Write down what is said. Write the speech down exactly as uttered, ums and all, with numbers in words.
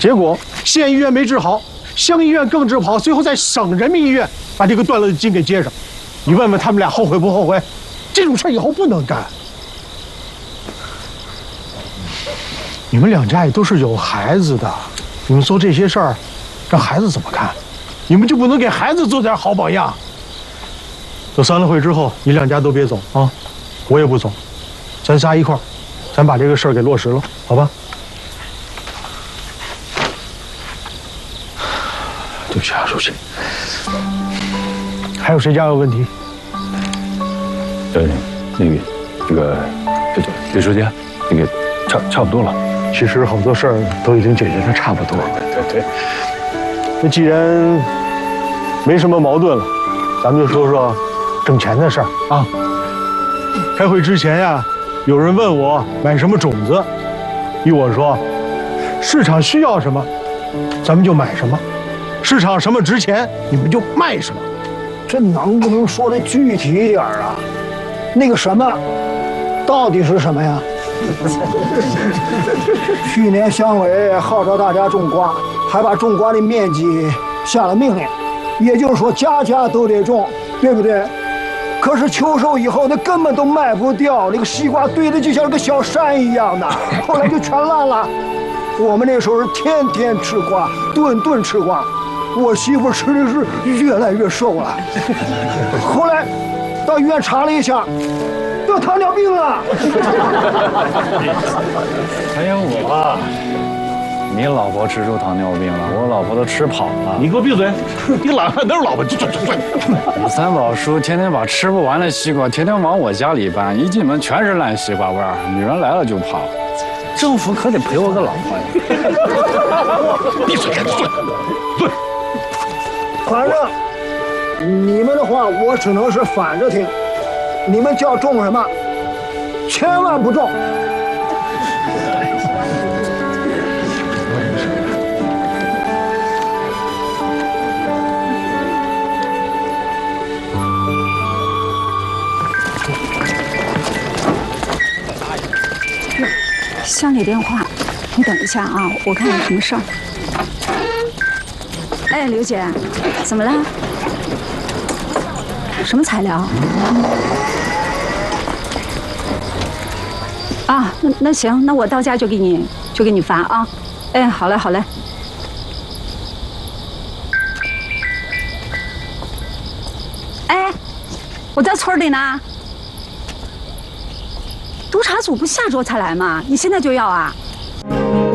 结果县医院没治好，乡医院更治不好，最后在省人民医院把这个断了的筋给接上。你问问他们俩后悔不后悔？这种事以后不能干。你们两家也都是有孩子的，你们做这些事儿，让孩子怎么看？你们就不能给孩子做点好榜样？等散了会之后，你两家都别走啊，我也不走，咱仨一块儿，咱把这个事儿给落实了，好吧？对不起啊，书记。还有谁家有问题？ 对，那个，这个，对对，李书记，那个差差不多了。 其实好多事儿都已经解决的差不多了。 对对。 那既然没什么矛盾了，咱们就说说挣钱的事儿啊。开会之前呀，有人问我买什么种子，依我说，市场需要什么，咱们就买什么；市场什么值钱，你们就卖什么。 这能不能说的具体一点啊？那个什么，到底是什么呀？去年乡委号召大家种瓜，还把种瓜的面积下了命令，也就是说家家都得种，对不对？可是秋收以后，那根本都卖不掉，那个西瓜堆的就像个小山一样的，后来就全烂了。我们那时候是天天吃瓜，顿顿吃瓜，我媳妇吃的是越来越瘦了。后来到医院查了一下，得糖尿病了。 还有我，你老婆吃出糖尿病了，我老婆都吃跑了。 你给我闭嘴！你老婆都是老婆，就就就就。 你三宝叔天天把吃不完的西瓜天天往我家里搬，一进门全是烂西瓜味儿，女人来了就跑。政府可得赔我个老婆呀！ 闭嘴，赶紧坐，坐。 反正你们的话，我只能是反着听。你们叫种什么，千万不种。 乡里电话，你等一下啊，我看有什么事儿。哎，刘姐，怎么了？什么材料？啊，那那行，那我到家就给你就给你发啊。哎，好嘞，好嘞。哎，我在村里呢。督察组不下周才来吗？你现在就要啊？